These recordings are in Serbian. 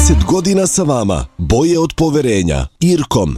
30 godina sa vama. Boje od poverenja. Irkom.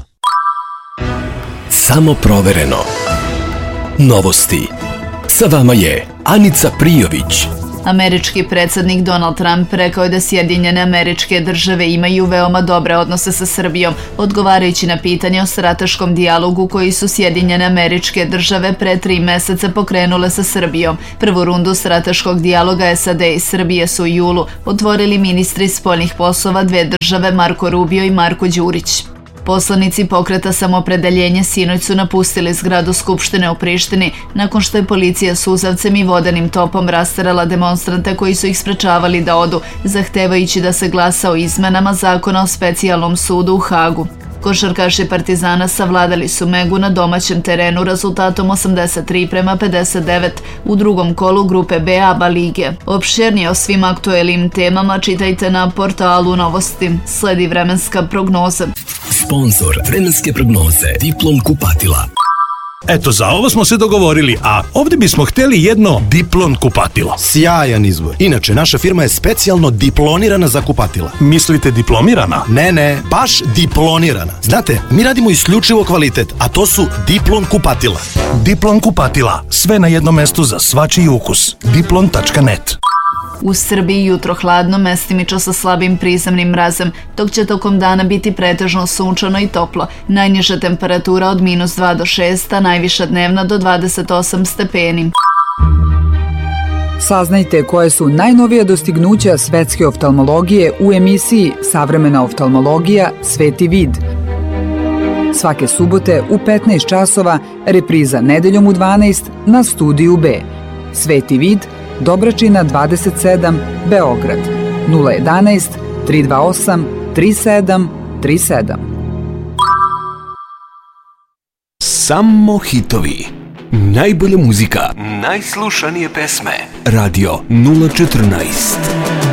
Samo provereno. Novosti. Sa vama je Anica Prijović. Američki predsjednik Donald Trump rekao je da Sjedinjene Američke Države imaju veoma dobre odnose sa Srbijom, odgovarajući na pitanje o strateškom dijalogu koji su Sjedinjene Američke Države pre 3 meseca pokrenule sa Srbijom. Prvu rundu strateškog dijaloga SAD i Srbije su u julu otvorili ministri spoljnih poslova dve države Marko Rubio i Marko Đurić. Poslanici pokreta Samoopredeljenje sinoć su napustili zgradu Skupštine u Prištini nakon što je policija suzavcem i vodenim topom rasterala demonstrante koji su ih sprečavali da odu, zahtevajući da se glasa o izmenama zakona o specijalnom sudu u Hagu. Košarkaši Partizana savladali su Megu na domaćem terenu rezultatom 83-59 u drugom kolu grupe B ABA lige. Opširnije o svim aktuelnim temama čitajte na portalu Novosti. Sledi vremenska prognoza. Sponzor vremenske prognoze Diplom kupatila. Eto, za ovo smo se dogovorili, a ovdje bismo htjeli jedno Diplon kupatilo. Sjajan izbor. Inače, naša firma je specijalno diplonirana za kupatila. Mislite diplomirana? Ne, baš diplonirana. Znate, mi radimo isključivo kvalitet, a to su Diplon kupatila. Diplon kupatila. Sve na jednom mestu za svačiji ukus. Diplon.net. U Srbiji jutro hladno, mestimično sa slabim prizemnim mrazem, dok će tokom dana biti pretežno sunčano i toplo. Najniža temperatura od -2 do 6, a najviša dnevna do 28 stepeni. Saznajte koje su najnovija dostignuća svetske oftalmologije u emisiji Savremena oftalmologija Sveti vid. Svake subote u 15 časova, repriza nedeljom u 12 na Studiju B. Sveti vid, Dobračina 27, Beograd, 011 328 3737. Samo hitovi. Najbolja muzika. Najslušanije pesme. Radio 014.